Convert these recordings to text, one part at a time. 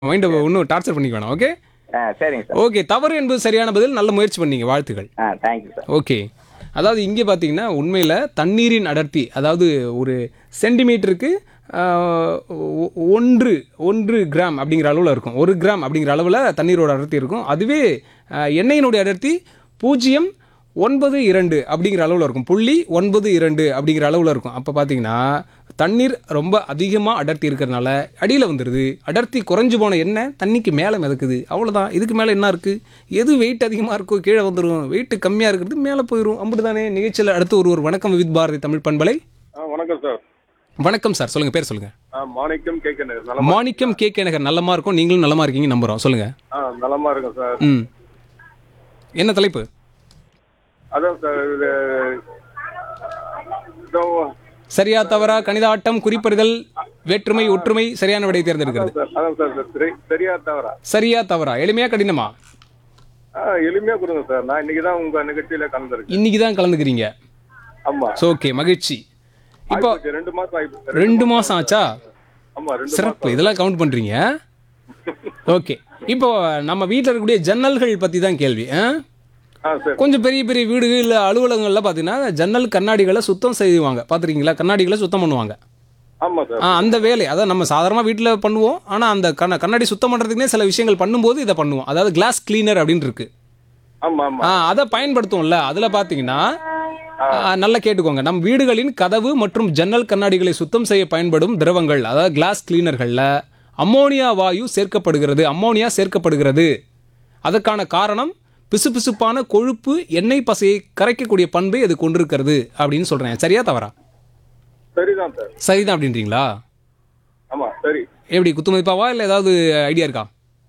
மைண்டை இன்னும் டார்ச்சர் பண்ணிக்க வேணாம். ஓகே சரிங்க சார். ஓகே. தவறு என்பது சரியான பதில். நல்ல முயற்சி பண்ணீங்க, வாழ்த்துக்கள். Thank you sir. ஓகே. அதாவது இங்கே பார்த்தீங்கன்னா உண்மையில் தண்ணீரின் அடர்த்தி, அதாவது ஒரு சென்டிமீட்டருக்கு 1 கிராம் அப்படிங்கிற அளவில் இருக்கும். 1 கிராம் அப்படிங்கிற அளவில் தண்ணீரோட அடர்த்தி இருக்கும். அதுவே எண்ணெயினுடைய அடர்த்தி 0.92 அப்படிங்கிற அளவில் இருக்கும். 0.92 அப்படிங்கிற அளவில் இருக்கும். அப்போ பார்த்தீங்கன்னா தண்ணீர் ரொம்ப அதிகமாக அடர்த்தி இருக்கிறதுனால அடியில் வந்துடுது. அடர்த்தி குறைஞ்சு போன எண்ணெய் தண்ணிக்கு மேலே மிதக்குது. அவ்வளோதான். இதுக்கு மேலே என்ன இருக்குது? எது வெயிட் அதிகமாக இருக்கோ கீழே வந்துடும், வெயிட் கம்மியாக இருக்கிறது மேலே போயிடும். அப்படி தானே. நிகழ்ச்சியில் அடுத்து ஒரு வணக்கம் வித் பாரதி தமிழ் பண்பலை. வணக்கம் சார். வணக்கம் சார், சொல்லுங்கள், பேர் சொல்லுங்கள். மாணிக்கம் கேட்க நகர். மாணிக்கம் கேட்க நகர். நல்லமா இருக்கும், நீங்களும் நல்லமா இருக்கீங்க நம்புகிறோம். சொல்லுங்கள். நலமா இருக்கும் சார். என்ன தலைப்பு? அதான் சார், சரியா தவறா, கணித ஆட்டம், குறிப்பறிதல், வேற்றுமை, ஒற்றுமை, சரியான விடை தேர்ந்தெடுக்கிறது. அதான் சார், சரியா தவறா? சரியா தவறா, எளிமையா கடினமா? எளிமையா கொடுங்க சார். நான் இன்னைக்கு தான் உங்க நிகழ்ச்சியில கலந்துருக்கேன். இன்னைக்கு தான் கலந்துக்கிறீங்க. ஆமா. ஓகே, மகிழ்ச்சி. இப்போ 2 மாசம் ஆயிடுச்சு. 2 மாசம் ஆச்சா? ஆமா, 2 சிறப்பு. இதெல்லாம் கவுண்ட் பண்றீங்க. ஓகே. இப்போ நம்ம வீட்டில் இருக்கக்கூடிய ஜன்னல்கள் பத்தி தான் கேள்வி. சார். கொஞ்சம் பெரிய பெரிய வீடுகள் இல்லை அலுவலகங்கள்ல பார்த்தீங்கன்னா ஜன்னல் கண்ணாடிகளை சுத்தம் செய்வாங்க. பார்த்துருக்கீங்களா? கண்ணாடிகளை சுத்தம் பண்ணுவாங்க. ஆமா சார். அந்த வேலை அதான் நம்ம சாதாரணமாக வீட்டில் பண்ணுவோம். ஆனால் அந்த கண்ணாடி சுத்தம் பண்ணுறதுக்குனே சில விஷயங்கள் பண்ணும்போது இதை பண்ணுவோம். அதாவது கிளாஸ் கிளீனர் அப்படின்னு இருக்கு. ஆமா ஆமா. அதை பயன்படுத்துவோம்ல. அதில் பார்த்தீங்கன்னா நல்லா கேட்டுக்கோங்க. நம் வீடுகளின் கதவு மற்றும் ஜன்னல் கண்ணாடிகளை சுத்தம் செய்ய பயன்படும் திரவங்கள், அதாவது கிளாஸ் கிளீனர்களில் அம்மோனியா வாயு சேர்க்கப்படுகிறது. அம்மோனியா சேர்க்கப்படுகிறது. அதற்கான காரணம் பிசுபிசுப்பான கொழுப்பு எண்ணெய் பசையை கரைக்கக்கூடிய பண்பை அது கொண்டிருக்கிறது அப்படின்னு சொல்றேன். சரியா தவறா? சரிதான் சார். சரிதான் அப்படின்றீங்களா? ஆமா சரி. எப்படி குத்துமதிப்பாவா இல்லை ஏதாவது ஐடியா இருக்கா?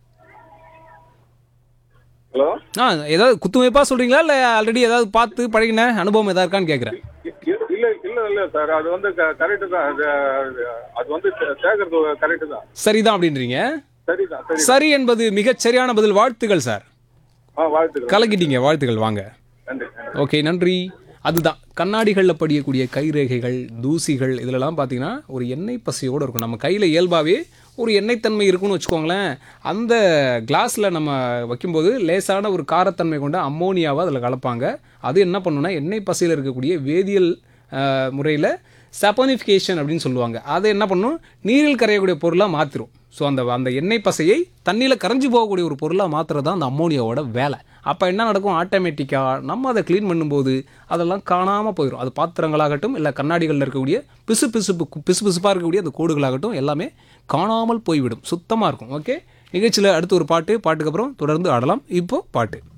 ஹலோ. ஏதாவது குத்துமதிப்பா சொல்றீங்களா இல்லை ஆல்ரெடி ஏதாவது பார்த்து பழகின அனுபவம் ஏதாவது இருக்கான்னு கேட்குறேன். இல்ல சார், அது வந்து கரெக்ட் தான். அது வந்து சேர்க்கறது கரெக்ட் தான். சரிதான் அப்படின்றீங்க. சரிதான். சரி என்பது மிகச் சரியான பதில். வாழ்த்துக்கள் சார். வாழ்த்துக்கள். கலக்கிட்டீங்க. வாழ்த்துக்கள். வாங்க. நன்றி. ஓகே, நன்றி. அதுதான் கண்ணாடிகளில் படியக்கூடிய கைரேகைகள், தூசிகள், இதிலலாம் பார்த்தீங்கன்னா ஒரு எண்ணெய் பசையோடு இருக்கும். நம்ம கையில் இயல்பாகவே ஒரு எண்ணெய்த்தன்மை இருக்குன்னு வச்சுக்கோங்களேன். அந்த கிளாஸில் நம்ம வைக்கும்போது லேசான ஒரு காரத்தன்மை கொண்ட அம்மோனியாவை அதில் கலப்பாங்க. அது என்ன பண்ணுன்னா எண்ணெய் பசையில் இருக்கக்கூடிய வேதியியல் முறையில் சப்போனிஃபிகேஷன் அப்படின்னு சொல்லுவாங்க. அதை என்ன பண்ணும், நீரில் கரையக்கூடிய பொருளாக மாற்றிடும். ஸோ அந்த எண்ணெய் பசையை தண்ணியில் கரைஞ்சி போகக்கூடிய ஒரு பொருளாக மாற்றுறது தான் அந்த அம்மோனியாவோட வேலை. அப்போ என்ன நடக்கும், ஆட்டோமேட்டிக்காக நம்ம அதை க்ளீன் பண்ணும்போது அதெல்லாம் காணாமல் போயிடும். அது பாத்திரங்களாகட்டும் இல்லை கண்ணாடிகளில் இருக்கக்கூடிய பிசுபிசுப்பாக இருக்கக்கூடிய அந்த கோடுகளாகட்டும் எல்லாமே காணாமல் போய்விடும். சுத்தமாக இருக்கும். ஓகே, நிகழ்ச்சியில் அடுத்து ஒரு பாட்டுக்கு அப்புறம் தொடர்ந்து ஆடலாம். இப்போது பாட்டு.